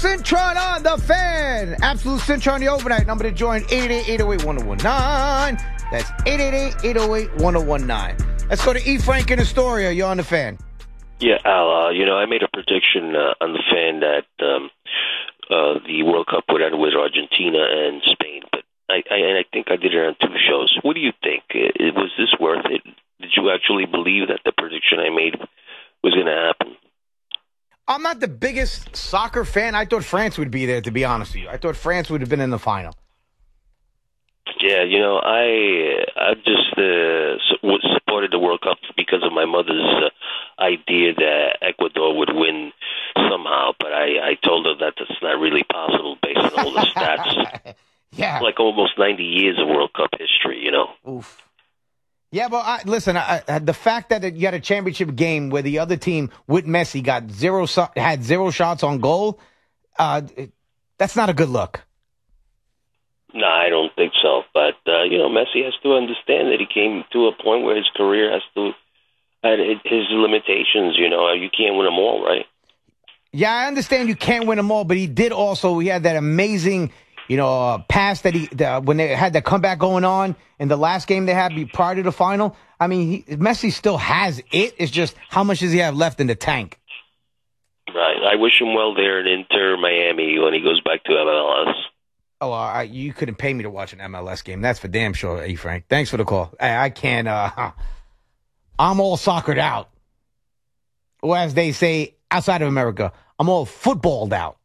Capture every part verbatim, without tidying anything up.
Cintron on the Fan. Absolute Cintron, the overnight number to join, eight eight eight, eight oh eight, one oh one nine. That's eight eight eight, eight oh eight, one oh one nine. Let's go to E. Frank in Astoria. You're on the Fan. Yeah, Al, uh, you know, I made a prediction uh, on the Fan that um, uh, the World Cup would end with Argentina and Spain, but I, I, and I think I did it on two shows. What do you think? It, was this worth it? Did you actually believe that the prediction I made was going to happen? I'm not the biggest soccer fan. I thought France would be there, to be honest with you. I thought France would have been in the final. Yeah, you know, I I just uh, supported the World Cup because of my mother's uh, idea that Ecuador would win somehow, but I, I told her that that's not really possible based on all the stats. Yeah. Like almost ninety years of World Cup history, you know. Oof. Yeah, but I, listen, I, I, the fact that you had a championship game where the other team with Messi got zero had zero shots on goal, uh, that's not a good look. No, I don't think so. But uh, you know, Messi has to understand that he came to a point where his career has to had his limitations. You know, you can't win them all, right? Yeah, I understand you can't win them all, but he did also. He had that amazing. You know, uh, pass that he the, when they had that comeback going on in the last game they had prior to the final. I mean, he, Messi still has it. It's just how much does he have left in the tank? Right. I wish him well there in Inter Miami when he goes back to M L S. Oh, uh, I, you couldn't pay me to watch an M L S game. That's for damn sure, E. Frank. Thanks for the call. I, I can't. Uh, I'm all soccered out, or as they say outside of America, I'm all footballed out.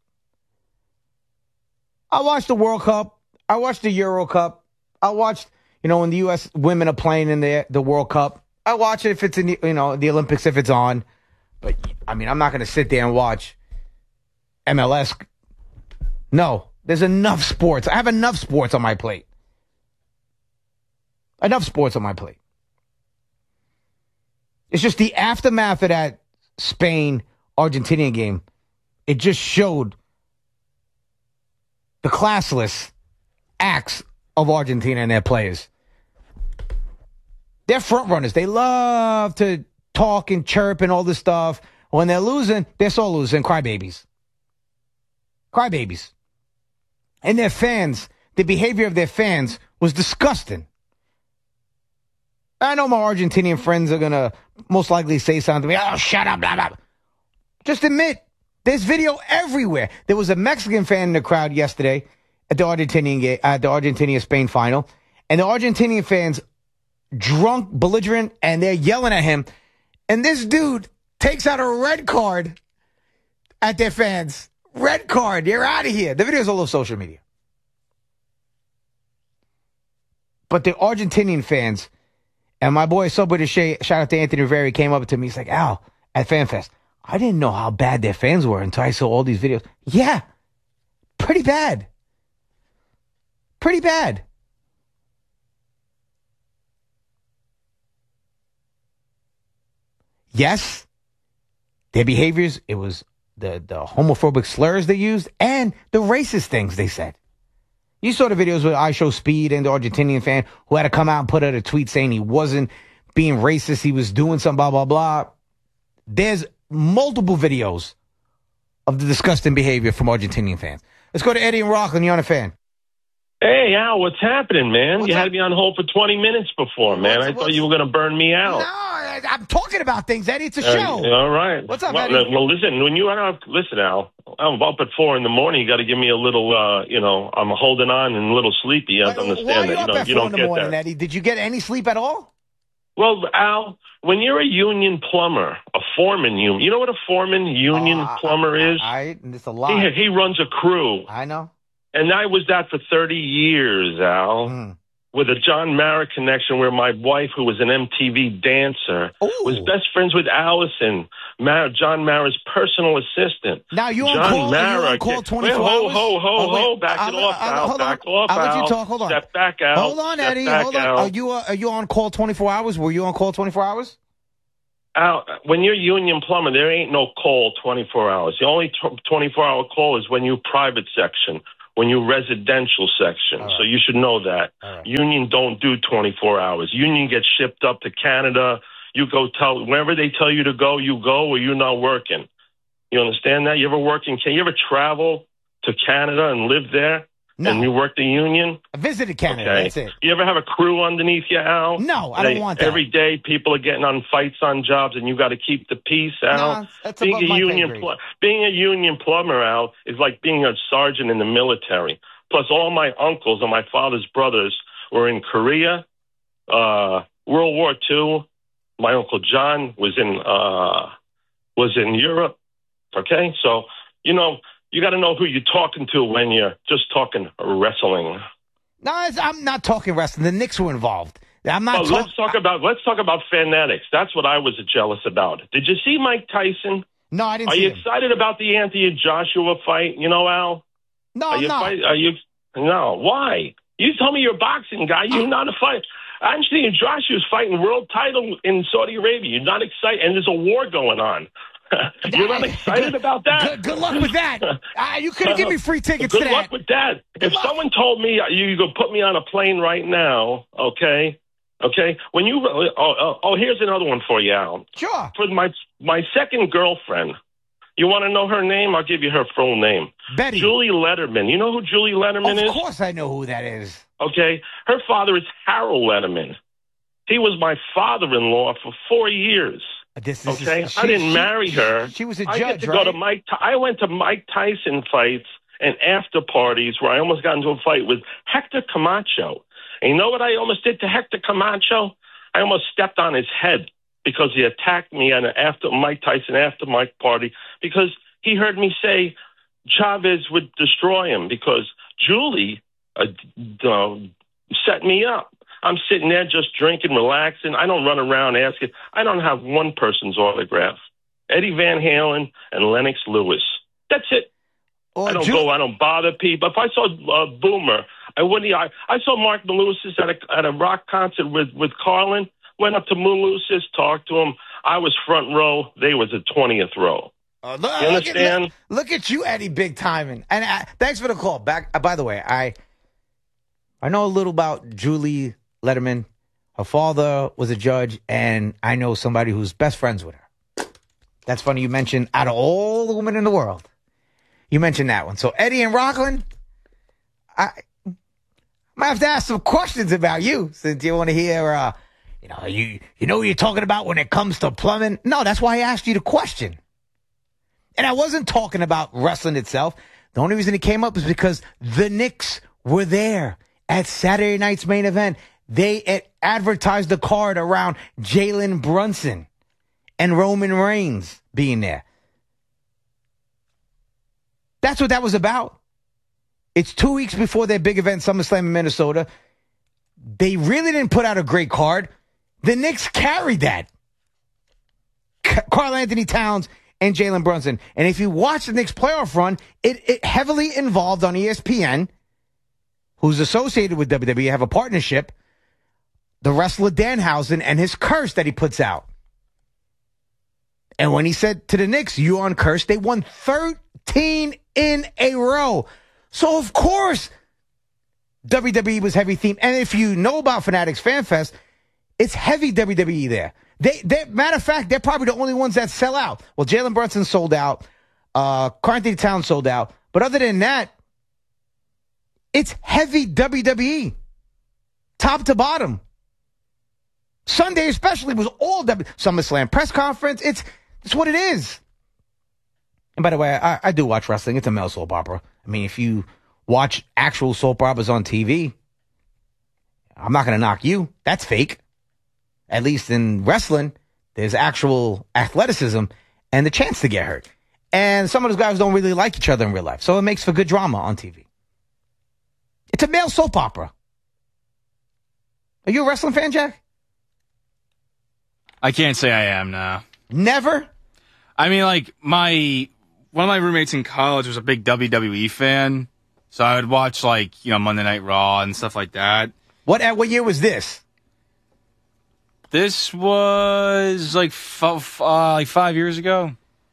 I watched the World Cup. I watched the Euro Cup. I watched, you know, when the U S women are playing in the the World Cup. I watch it if it's in the, you know, the Olympics if it's on. But, I mean, I'm not going to sit there and watch M L S. No, there's enough sports. I have enough sports on my plate. Enough sports on my plate. It's just the aftermath of that Spain-Argentinian game. It just showed the classless acts of Argentina and their players. They're front runners. They love to talk and chirp and all this stuff. When they're losing, they're so losing. Crybabies. Crybabies. And their fans, the behavior of their fans was disgusting. I know my Argentinian friends are going to most likely say something to me. Oh, shut up, blah, blah. Just admit. There's video everywhere. There was a Mexican fan in the crowd yesterday at the Argentinian at the Argentina-Spain final, and the Argentinian fans drunk, belligerent, and they're yelling at him. And this dude takes out a red card at their fans. Red card. You're out of here. The video's all over social media. But the Argentinian fans, and my boy Subway to Shea, shout out to Anthony Rivera, came up to me. He's like, Al, at FanFest, I didn't know how bad their fans were until I saw all these videos. Yeah, pretty bad. Pretty bad. Yes, their behaviors, it was the, the homophobic slurs they used and the racist things they said. You saw the videos with I Show Speed and the Argentinian fan who had to come out and put out a tweet saying he wasn't being racist. He was doing some blah, blah, blah. There's multiple videos of the disgusting behavior from Argentinian fans. Let's go to Eddie and Rockland. You're on a Fan. Hey, Al, what's happening, man? What's you up? had me on hold for twenty minutes before, man. What's, I thought you were going to burn me out. No, I, I'm talking about things, Eddie. It's a Uh, show. all right. What's up, well, Eddie? Well, listen, when you are up, listen, Al, I'm up at four in the morning. You got to give me a little, uh, you know, I'm holding on and a little sleepy. You have to Why- understand Why are you that. up You don't, at you four don't in the get morning, that. Eddie? Did you get any sleep at all? Well, Al, when you're a union plumber, a foreman union, you know what a foreman union Oh, plumber I, is? I, I, it's a lot. He, he runs a crew. I know. And I was that for thirty years, Al. Mm. With a John Mara connection where my wife, who was an M T V dancer, Ooh. was best friends with Allison, Mar- John Mara's personal assistant. Now, you on John call? Are you Mara on call can- twenty-four Wait, ho, hours? ho, ho, Oh, wait. ho, back I'm- it off, I'm- Al, hold back on. off, I'll let you Al. talk. Hold on. Step back, Al. Hold on, Step Eddie. back, Hold on. Al. Are you, uh, are you on call twenty-four hours? Were you on call twenty-four hours? Al, when you're union plumber, there ain't no call twenty-four hours. The only twenty-four hour call is when you private section, when you residential section. Right. So you should know that. Right. Union don't do twenty-four hours. Union gets shipped up to Canada. You go tell, wherever they tell you to go, you go, or you're not working. You understand that? You ever work in? Can you ever travel to Canada and live there? No. And you work the union? I visited Canada. Okay. That's it. You ever have a crew underneath you, Al? No, I They- don't want that. Every day, people are getting on fights on jobs, and you got to keep the peace, Al. No, that's being above a my pay union, grade. pl- being a union plumber, Al, is like being a sergeant in the military. Plus, all my uncles and my father's brothers were in Korea, uh, World War Two. My uncle John was in uh, was in Europe. Okay, so you know. You got to know who you're talking to when you're just talking wrestling. No, it's, I'm not talking wrestling. The Knicks were involved. I'm not. Oh, talk- let's talk about let's talk about fanatics. That's what I was jealous about. Did you see Mike Tyson? No, I didn't Are see you him. excited about the Anthony Joshua fight? You know, Al. No, Are I'm you not. fight, Are you? No. Why? You told me you're a boxing guy. You're not a fight. Anthony Joshua's fighting world title in Saudi Arabia. You're not excited, and there's a war going on. You're not excited about that? Good, good luck with that. Uh, you could have given me free tickets Good to luck that. with that. Good if luck. someone told me you, you could put me on a plane right now, okay, okay. When you oh, oh, oh here's another one for you, Al. Sure. For my my second girlfriend, you want to know her name? I'll give you her full name. Betty. Julie Letterman. You know who Julie Letterman Of is? course I know who that is. Okay. Her father is Harold Letterman. He was my father-in-law for four years. This, this Okay, is, I didn't she- marry her. She was a I judge, get to right? go to Mike. I went to Mike Tyson fights and after parties where I almost got into a fight with Hector Camacho. And you know what I almost did to Hector Camacho? I almost stepped on his head because he attacked me at an after Mike Tyson after Mike party because he heard me say Chavez would destroy him because Julie uh, uh, set me up. I'm sitting there just drinking, relaxing. I don't run around asking. I don't have one person's autograph. Eddie Van Halen and Lennox Lewis. That's it. Or I don't Ju- go. I don't bother people. If I saw uh, Boomer, I wouldn't. I, I saw Mark Malusis at a at a rock concert with with Carlin. Went up to Malusis, talked to him. I was front row. They was the twentieth row. Uh, look, You look understand? At, look, look at you, Eddie, big timing. And uh, thanks for the call. Back. Uh, by the way, I I know a little about Julie Letterman. Her father was a judge, and I know somebody who's best friends with her. That's funny you mentioned out of all the women in the world, you mentioned that one. So Eddie and Rockland, I might have to ask some questions about you since you want to hear, uh, you know, you you know what you're talking about when it comes to plumbing. No, that's why I asked you the question. And I wasn't talking about wrestling itself. The only reason it came up is because the Knicks were there at Saturday night's main event. They ad- advertised the card around Jalen Brunson and Roman Reigns being there. That's what that was about. It's two weeks before their big event, SummerSlam in Minnesota. They really didn't put out a great card. The Knicks carried that. Karl Anthony Towns and Jalen Brunson. And if you watch the Knicks playoff run, it, it heavily involved on E S P N, who's associated with W W E, have a partnership, the wrestler Danhausen and his curse that he puts out. And when he said to the Knicks, you on curse, they won thirteen in a row. So, of course, W W E was heavy themed. And if you know about Fanatics Fan Fest, it's heavy W W E there. They, they, matter of fact, they're probably the only ones that sell out. Well, Jalen Brunson sold out. Uh, Karl Anthony Towns sold out. But other than that, it's heavy W W E. Top to bottom. Sunday especially was all W. SummerSlam press conference. It's, it's what it is. And by the way, I, I do watch wrestling. It's a male soap opera. I mean, if you watch actual soap operas on T V, I'm not going to knock you. That's fake. At least in wrestling, there's actual athleticism and the chance to get hurt. And some of those guys don't really like each other in real life. So it makes for good drama on T V. It's a male soap opera. Are you a wrestling fan, Jack? I can't say I am, no. Never? I mean, like, my one of my roommates in college was a big W W E fan, so I would watch, like, you know, Monday Night Raw and stuff like that. What what year was this? This was, like, f- f- uh, like five years ago.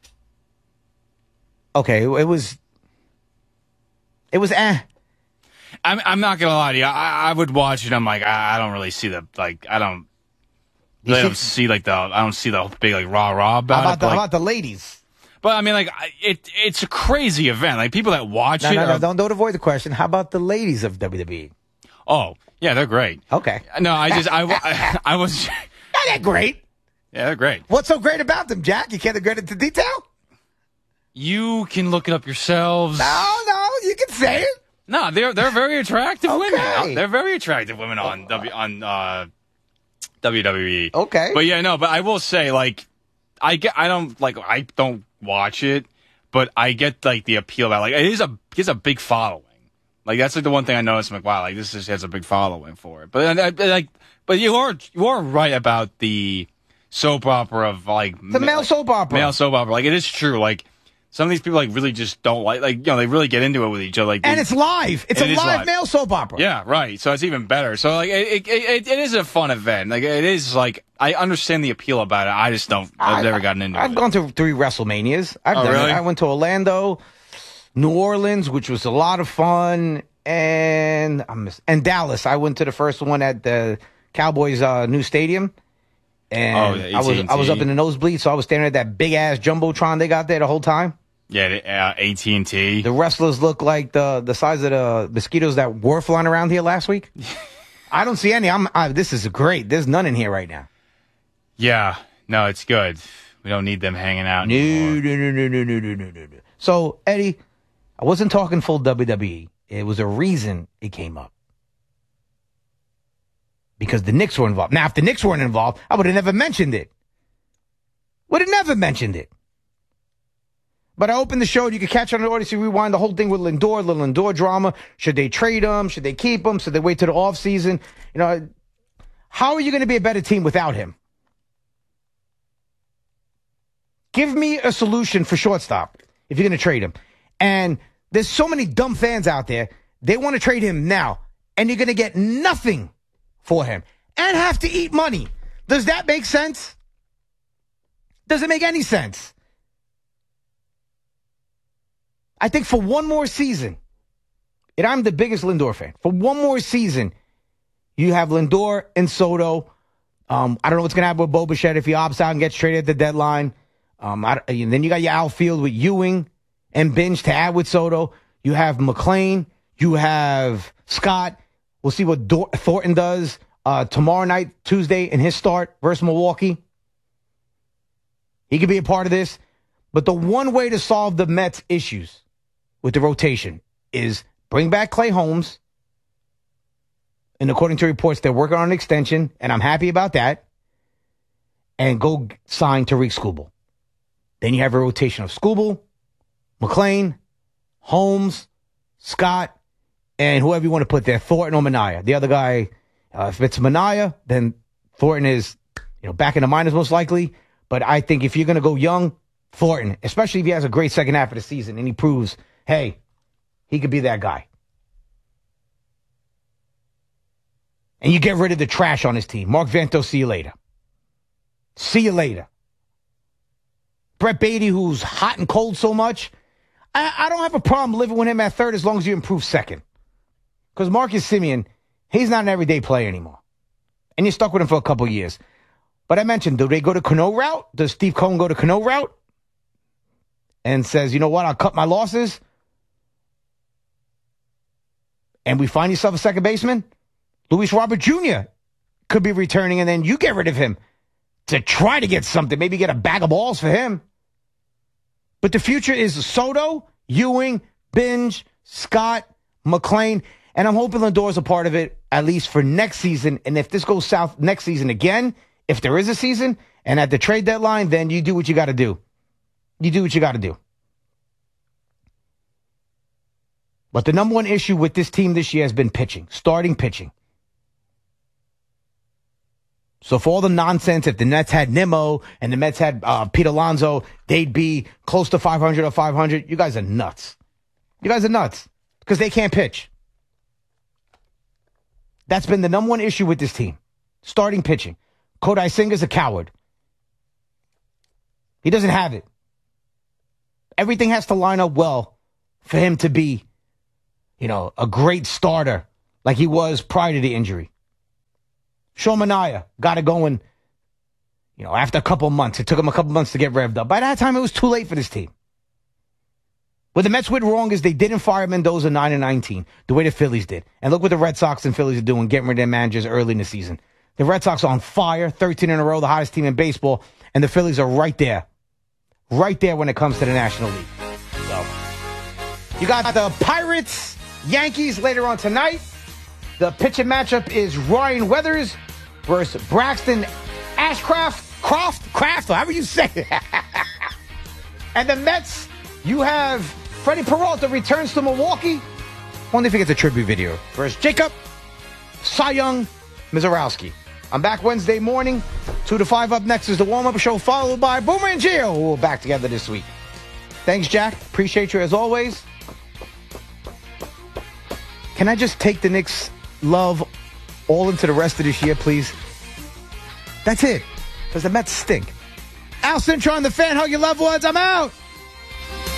Okay, it was... It was eh. I'm, I'm not going to lie to you. I, I would watch it. I'm like, I, I don't really see the, like, I don't... You I see- don't see like the I don't see the big like rah rah How about, about, it. the, But, how like, about the ladies? But I mean, like, I- it it's a crazy event. Like, people that watch No, it. no, no, are- don't, don't avoid the question. How about the ladies of W W E? Oh, yeah, they're great. Okay. No, I just I, I, I was. Not that great. Yeah, they're great. What's so great about them, Jack? You can't get into detail? You can look it up yourselves. No, no, you can say it. No, they're they're very attractive Okay. women. They're very attractive women on W on uh, W W E. Okay. But yeah, no, but I will say, like, I get I don't like I don't watch it, but I get like the appeal about, like, it is a it is a big following. Like, that's like the one thing I noticed. I'm like, wow, like, this is, has a big following for it. But uh, uh, like, but you are you are right about the soap opera of, like, The male like, soap opera. male soap opera. Like, it is true. Like, some of these people, like, really just don't like, like, you know, they really get into it with each other. Like, And they- it's live. It's It a is live, live. male soap opera. yeah, right. So it's even better. So, like, it, it, it, it is a fun event. Like, it is, like, I understand the appeal about it. I just don't, I've I- never gotten into I've it. gone to three WrestleManias. I've Oh, done really? it. I went to Orlando, New Orleans, which was a lot of fun, and I miss, and Dallas. I went to the first one at the Cowboys' uh, new stadium, and Oh, the I was I was A T and T. up in the nosebleed, so I was standing at that big ass jumbotron they got there the whole time. Yeah, the, uh, A T and T. The wrestlers look like the the size of the mosquitoes that were flying around here last week. I don't see any. I'm. I, this is great. There's none in here right now. Yeah. No, it's good. We don't need them hanging out No, anymore. no, no, no, no, no, no, no, no, no. So, Eddie, I wasn't talking full W W E. It was a reason it came up. Because the Knicks were involved. Now, if the Knicks weren't involved, I would have never mentioned it. Would have never mentioned it. But I opened the show, and you could catch on the Odyssey Rewind the whole thing with Lindor, the Lindor drama. Should they trade him? Should they keep him? Should they wait till the offseason? You know, how are you going to be a better team without him? Give me a solution for shortstop if you're going to trade him. And there's so many dumb fans out there. They want to trade him now, and you're going to get nothing for him and have to eat money. Does that make sense? Does it make any sense? I think for one more season, and I'm the biggest Lindor fan, for one more season, you have Lindor and Soto. Um, I don't know what's going to happen with Bo Bichette if he opts out and gets traded at the deadline. Um, I, and then you got your outfield with Ewing and Binge to add with Soto. You have McClain. You have Scott. We'll see what Dor- Thornton does uh, tomorrow night, Tuesday, in his start versus Milwaukee. He could be a part of this. But the one way to solve the Mets' issues with the rotation is bring back Clay Holmes. And according to reports, they're working on an extension, and I'm happy about that. And go sign Tariq Skubal. Then you have a rotation of Skubal, McClain, Holmes, Scott, and whoever you want to put there, Thornton or Mania. The other guy, uh, if it's Mania, then Thornton is, you know, back in the minors most likely. But I think if you're going to go young, Thornton, especially if he has a great second half of the season and he proves, hey, he could be that guy. And you get rid of the trash on his team. Mark Vento, see you later. See you later. Brett Beatty, who's hot and cold so much, I, I don't have a problem living with him at third as long as you improve second. Because Marcus Simeon, he's not an everyday player anymore. And you're stuck with him for a couple years. But I mentioned, do they go to Cano route? Does Steve Cohen go to Cano route? And says, you know what, I'll cut my losses. And we find yourself a second baseman? Luis Robert Junior could be returning, and then you get rid of him to try to get something. Maybe get a bag of balls for him. But the future is Soto, Ewing, Binge, Scott, McClain, and I'm hoping Lindor's a part of it, at least for next season. And if this goes south next season again, if there is a season, and at the trade deadline, then you do what you got to do. You do what you got to do. But the number one issue with this team this year has been pitching, starting pitching. So for all the nonsense, if the Mets had Nimmo and the Mets had uh, Pete Alonso, they'd be close to five hundred or five hundred. You guys are nuts. You guys are nuts because they can't pitch. That's been the number one issue with this team. Starting pitching. Kodai Senga's a coward. He doesn't have it. Everything has to line up well for him to be, you know, a great starter like he was prior to the injury. Sean Manaea got it going, you know, after a couple of months. It took him a couple months to get revved up. By that time, it was too late for this team. What the Mets went wrong is they didn't fire Mendoza nine and nineteen, the way the Phillies did. And look what the Red Sox and Phillies are doing, getting rid of their managers early in the season. The Red Sox are on fire, thirteen in a row, the hottest team in baseball, and the Phillies are right there. Right there when it comes to the National League. So, you got the Pirates, Yankees later on tonight. The pitching matchup is Ryan Weathers versus Braxton Ashcraft. Croft? Craft? However you say it. And the Mets, you have Freddie Peralta returns to Milwaukee. Wonder if he gets a tribute video. Versus Jacob Cy Young Mizorowski. I'm back Wednesday morning. Two to five up next is the warm-up show, followed by Boomer and Gio, who are back together this week. Thanks, Jack. Appreciate you as always. Can I just take the Knicks love all into the rest of this year, please? That's it. Because the Mets stink. Al Cintron, the Fan. Hug your loved ones. I'm out.